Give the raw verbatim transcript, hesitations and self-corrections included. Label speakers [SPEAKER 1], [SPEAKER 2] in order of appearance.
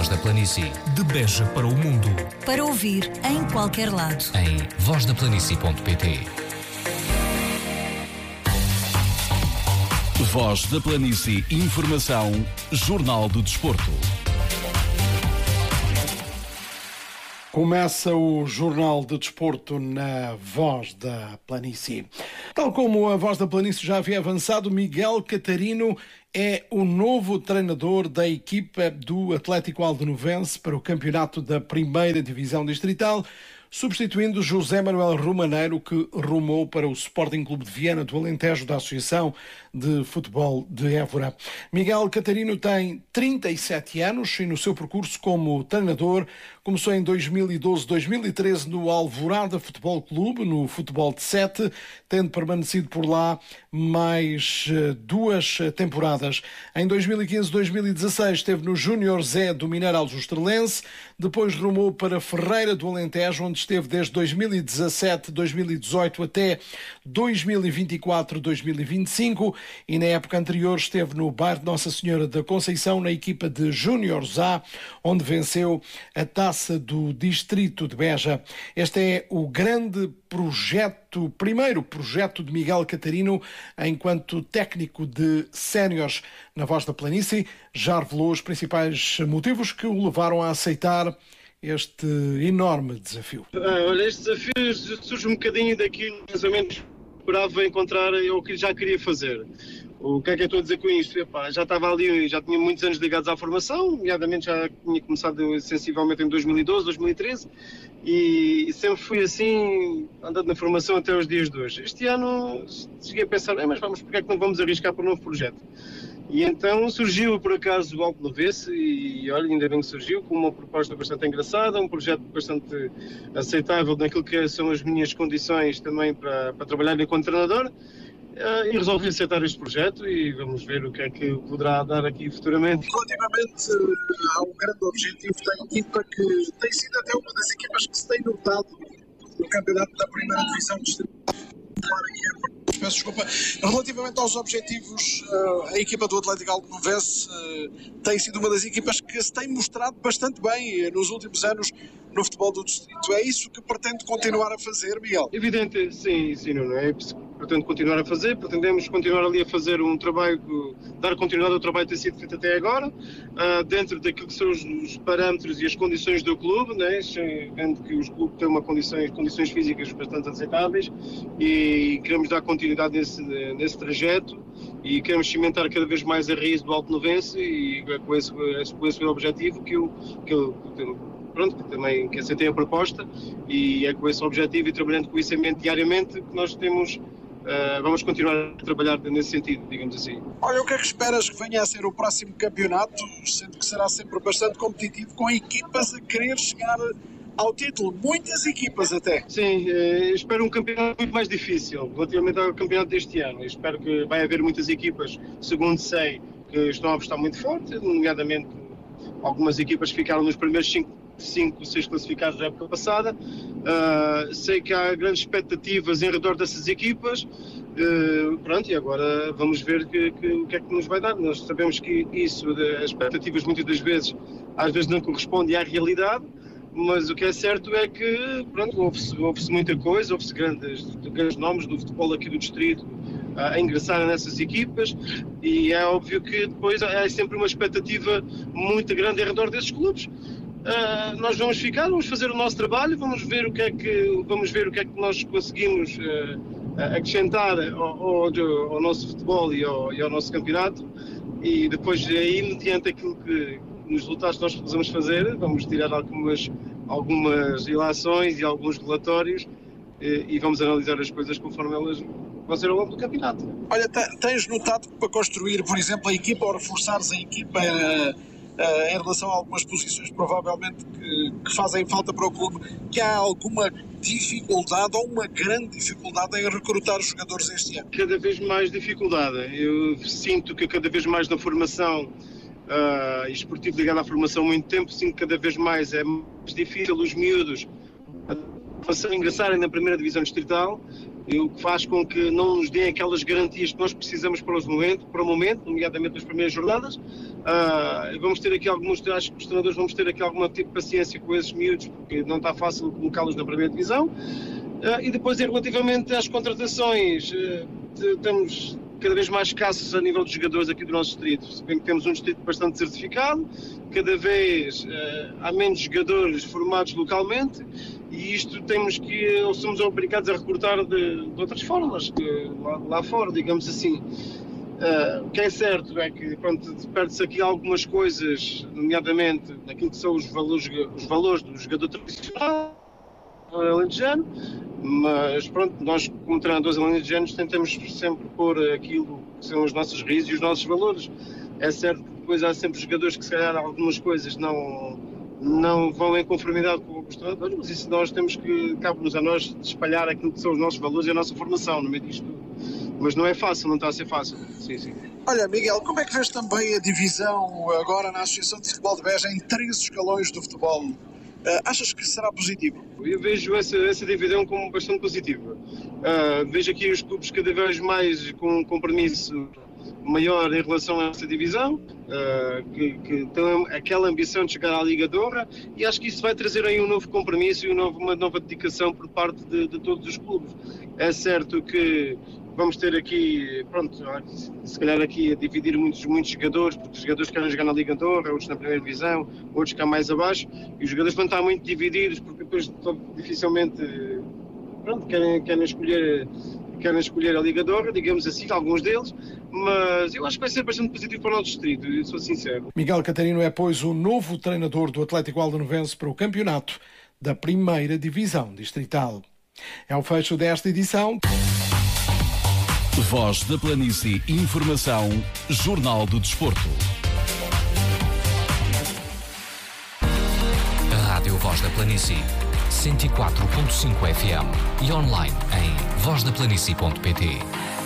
[SPEAKER 1] Voz da Planície.
[SPEAKER 2] De Beja para o mundo.
[SPEAKER 3] Para ouvir em qualquer lado.
[SPEAKER 1] Em voz da planície ponto pt.
[SPEAKER 4] Voz da Planície. Informação. Jornal do Desporto.
[SPEAKER 5] Começa o Jornal de Desporto na Voz da Planície. Tal como a Voz da Planície já havia avançado, Miguel Catarino é o novo treinador da equipa do Atlético Aldenovense para o campeonato da primeira Divisão Distrital, substituindo José Manuel Romaneiro, que rumou para o Sporting Clube de Viana do Alentejo da Associação de Futebol de Évora. Miguel Catarino tem trinta e sete anos e no seu percurso como treinador começou em dois mil e doze, dois mil e treze no Alvorada Futebol Clube, no futebol de sete, tendo permanecido por lá mais duas temporadas. Em dois mil e quinze, dois mil e dezasseis esteve no Júnior Zé do Mineral Estrelense, depois rumou para Ferreira do Alentejo, onde esteve desde dois mil e dezassete, dois mil e dezoito até dois mil e vinte e quatro, dois mil e vinte e cinco, e na época anterior esteve no bairro de Nossa Senhora da Conceição, na equipa de Júniores A, onde venceu a taça do Distrito de Beja. Este é o grande projeto, primeiro projeto de Miguel Catarino enquanto técnico de séniores. Na Voz da Planície já revelou os principais motivos que o levaram a aceitar este enorme desafio.
[SPEAKER 6] Ah, olha, este desafio surge um bocadinho daquilo que mais ou menos esperava encontrar ou que já queria fazer. O que é que eu estou a dizer com isto? Epá, já estava ali, já tinha muitos anos ligados à formação, nomeadamente já tinha começado sensivelmente em dois mil e doze, dois mil e treze, e sempre fui assim, andando na formação até os dias de hoje. Este ano cheguei a pensar, mas vamos, porque é que não vamos arriscar para um novo projeto? E então surgiu, por acaso, o Aldenovense, e olha, ainda bem que surgiu, com uma proposta bastante engraçada, um projeto bastante aceitável naquilo que são as minhas condições também para, para trabalhar enquanto treinador, uh, e resolvi aceitar este projeto e vamos ver o que é que poderá dar aqui futuramente.
[SPEAKER 7] Relativamente a um grande objetivo da equipa, que tem sido até uma das equipas que se tem notado no campeonato da primeira divisão distrital. Peço desculpa. Relativamente aos objetivos, a equipa do Atlético Aldenovense tem sido uma das equipas que se tem mostrado bastante bem nos últimos anos no futebol do distrito. É isso que pretende continuar a fazer, Miguel?
[SPEAKER 6] Evidente, sim, sim, não é? Pretendo continuar a fazer, pretendemos continuar ali a fazer um trabalho, dar continuidade ao trabalho que tem sido feito até agora, uh, dentro daquilo que são os, os parâmetros e as condições do clube, né? Vendo que os clubes têm uma condições, condições físicas bastante aceitáveis e queremos dar continuidade nesse, nesse trajeto e queremos cimentar cada vez mais a raiz do Aldenovense e é com esse, com esse objetivo que eu, que eu pronto, que também que aceitei a proposta e é com esse objetivo e trabalhando com isso em mente diariamente que nós temos, uh, vamos continuar a trabalhar nesse sentido, digamos assim.
[SPEAKER 7] Olha, o que é que esperas que venha a ser o próximo campeonato, sendo que será sempre bastante competitivo, com equipas a querer chegar ao título, muitas equipas até?
[SPEAKER 6] Sim, eh, espero um campeonato muito mais difícil relativamente ao campeonato deste ano. Eu espero que vai haver muitas equipas, segundo sei, que estão a apostar muito forte, nomeadamente algumas equipas que ficaram nos primeiros cinco cinco, seis classificados da época passada. Uh, sei que há grandes expectativas em redor dessas equipas. Uh, pronto, e agora vamos ver que, que, o que é que nos vai dar. Nós sabemos que isso, as expectativas muitas das vezes, às vezes não correspondem à realidade, mas o que é certo é que, pronto, houve-se, houve-se muita coisa, houve-se grandes, grandes nomes do futebol aqui do distrito a ingressar nessas equipas e é óbvio que depois há sempre uma expectativa muito grande em redor desses clubes. Uh, nós vamos ficar, vamos fazer o nosso trabalho, vamos ver o que é que, vamos ver o que, é que nós conseguimos uh, acrescentar ao, ao, ao nosso futebol e ao, e ao nosso campeonato e depois aí, mediante aquilo que, nos resultados que nós precisamos fazer, vamos tirar algumas, algumas ilações e alguns relatórios e, e vamos analisar as coisas conforme elas vão ser ao longo do campeonato.
[SPEAKER 7] Olha, tens notado que para construir, por exemplo, a equipa ou reforçares a equipa uh, uh, em relação a algumas posições provavelmente que, que fazem falta para o clube, que há alguma dificuldade ou uma grande dificuldade em recrutar os jogadores este ano?
[SPEAKER 6] Cada vez mais dificuldade. Eu sinto que cada vez mais na formação uh, e esportivo ligado à formação há muito tempo, sinto que cada vez mais é mais difícil os miúdos a ingressarem na primeira divisão distrital o que faz com que não nos deem aquelas garantias que nós precisamos para o momento, para o momento nomeadamente nas primeiras jornadas. Uh, vamos ter aqui alguns, acho que os treinadores vamos ter aqui alguma tipo de paciência com esses miúdos, porque não está fácil colocá-los na primeira divisão. Uh, e depois, relativamente às contratações, uh, estamos cada vez mais escassos a nível de jogadores aqui do nosso distrito. Se bem que temos um distrito bastante desertificado, cada vez uh, há menos jogadores formados localmente, e isto temos que, ou somos obrigados a recrutar de, de outras formas, que, lá, lá fora, digamos assim. Uh, o que é certo é que perde-se aqui algumas coisas, nomeadamente naquilo que são os valores, os valores do jogador tradicional alentejano, mas pronto, nós como treinadores alentejanos tentamos sempre pôr aquilo que são as nossas raízes e os nossos valores. É certo que depois há sempre jogadores que se calhar algumas coisas não, não vão em conformidade com os treinadores, mas isso nós temos que, cabe-nos a nós, espalhar aquilo que são os nossos valores e a nossa formação no meio disto tudo. Mas não é fácil, não está a ser fácil. Sim, sim.
[SPEAKER 7] Olha, Miguel, como é que vês também a divisão agora na Associação de Futebol de Beja em três escalões do futebol? Uh, achas que será positivo?
[SPEAKER 6] Eu vejo essa, essa divisão como bastante positiva. Uh, vejo aqui os clubes cada vez mais com um compromisso maior em relação a essa divisão, uh, que, que tem aquela ambição de chegar à Liga de Honra, e acho que isso vai trazer aí um novo compromisso e um novo, uma nova dedicação por parte de, de todos os clubes. É certo que vamos ter aqui, pronto, se calhar aqui a dividir muitos, muitos jogadores, porque os jogadores querem jogar na Liga de Honra, outros na primeira divisão, outros cá mais abaixo, e os jogadores vão estar muito divididos, porque depois dificilmente, pronto, querem, querem, escolher, querem escolher a Liga de Honra, digamos assim, alguns deles, mas eu acho que vai ser bastante positivo para o nosso distrito, eu sou sincero.
[SPEAKER 5] Miguel Catarino é, pois, o novo treinador do Atlético Aldenovense para o campeonato da primeira divisão distrital. É o fecho desta edição.
[SPEAKER 4] Voz da Planície, informação, Jornal do Desporto.
[SPEAKER 1] A Rádio Voz da Planície, cento e quatro ponto cinco F M e online em voz da planície ponto pt.